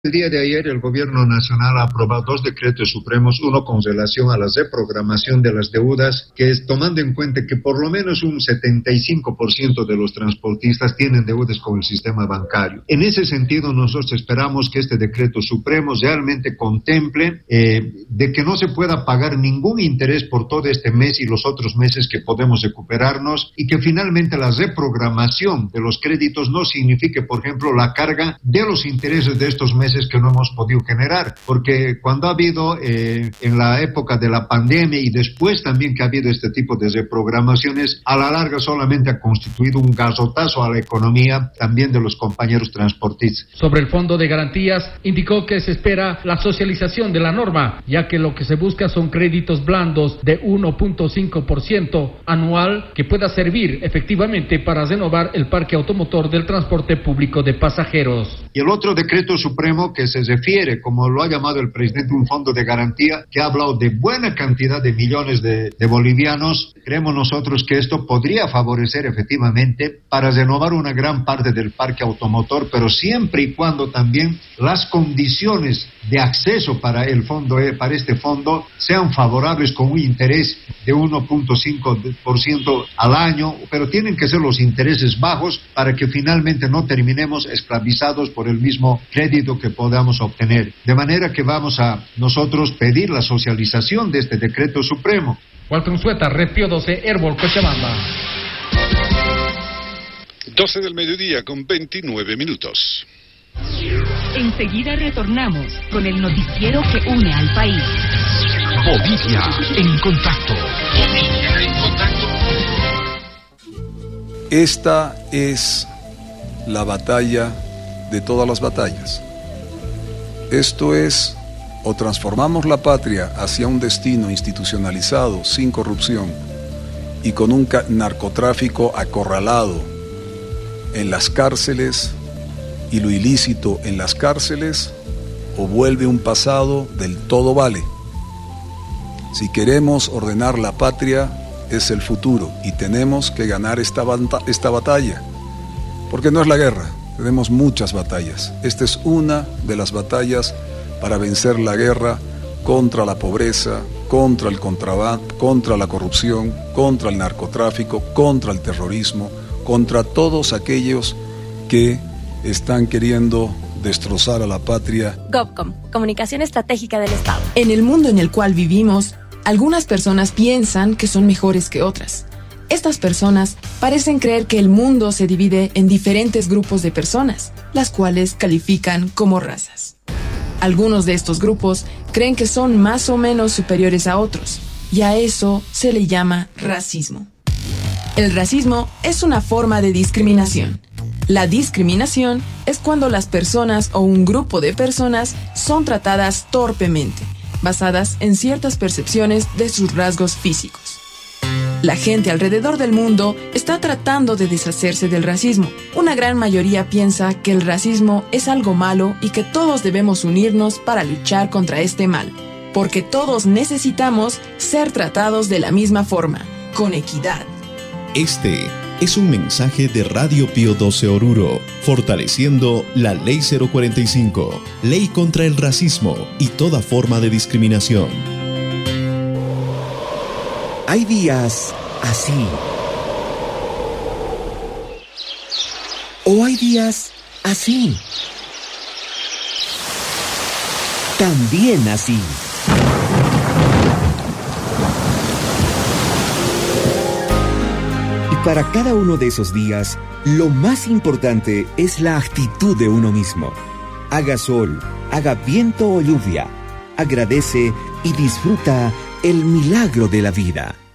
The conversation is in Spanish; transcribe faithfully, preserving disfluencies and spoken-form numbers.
El día de ayer el Gobierno Nacional ha aprobado dos decretos supremos, uno con relación a la reprogramación de las deudas, que es tomando en cuenta que por lo menos un setenta y cinco por ciento de los transportistas tienen deudas con el sistema bancario. En ese sentido, nosotros esperamos que este decreto supremo realmente contemple eh, de que no se pueda pagar ningún interés por todo este mes y los otros meses que podemos recuperarnos, y que finalmente la reprogramación de los créditos no signifique, por ejemplo, la carga de los intereses de estos meses que no hemos podido generar, porque cuando ha habido eh, en la época de la pandemia y después también que ha habido este tipo de reprogramaciones, a la larga solamente ha constituido un garrotazo a la economía también de los compañeros transportistas. Sobre el fondo de garantías, indicó que se espera la socialización de la norma, ya que lo que se busca son créditos blandos de uno punto cinco por ciento anual que pueda servir efectivamente para renovar el parque automotor del transporte público de pasajeros. Y el otro decreto supremo que se refiere, como lo ha llamado el presidente, un fondo de garantía que ha hablado de buena cantidad de millones de, de bolivianos. Creemos nosotros que esto podría favorecer efectivamente para renovar una gran parte del parque automotor, pero siempre y cuando también las condiciones de acceso para el fondo, para este fondo, sean favorables con un interés de uno punto cinco por ciento al año, pero tienen que ser los intereses bajos para que finalmente no terminemos esclavizados por el mismo crédito que podamos obtener. De manera que vamos a nosotros pedir la socialización de este decreto supremo. Walter Unzueta, Repio doce, Herbol, Cochabamba. doce del mediodía con veintinueve minutos. Enseguida retornamos con el noticiero que une al país. Bolivia en contacto. Bolivia en contacto. Esta es la batalla de todas las batallas. Esto es, o transformamos la patria hacia un destino institucionalizado, sin corrupción, y con un narcotráfico acorralado en las cárceles y lo ilícito en las cárceles, o vuelve un pasado del todo vale. Si queremos ordenar la patria, es el futuro, y tenemos que ganar esta, bata- esta batalla, porque no es la guerra. Tenemos muchas batallas. Esta es una de las batallas para vencer la guerra contra la pobreza, contra el contrabando, contra la corrupción, contra el narcotráfico, contra el terrorismo, contra todos aquellos que están queriendo destrozar a la patria. GovCom, Comunicación Estratégica del Estado. En el mundo en el cual vivimos, algunas personas piensan que son mejores que otras. Estas personas parecen creer que el mundo se divide en diferentes grupos de personas, las cuales califican como razas. Algunos de estos grupos creen que son más o menos superiores a otros, y a eso se le llama racismo. El racismo es una forma de discriminación. La discriminación es cuando las personas o un grupo de personas son tratadas torpemente, basadas en ciertas percepciones de sus rasgos físicos. La gente alrededor del mundo está tratando de deshacerse del racismo. Una gran mayoría piensa que el racismo es algo malo y que todos debemos unirnos para luchar contra este mal, porque todos necesitamos ser tratados de la misma forma, con equidad. Este es un mensaje de Radio Pío doce Oruro, fortaleciendo la Ley cero cuarenta y cinco, Ley contra el Racismo y toda forma de discriminación. Hay días así. O hay días así. También así. Y para cada uno de esos días, lo más importante es la actitud de uno mismo. Haga sol, haga viento o lluvia. Agradece y disfruta el milagro de la vida.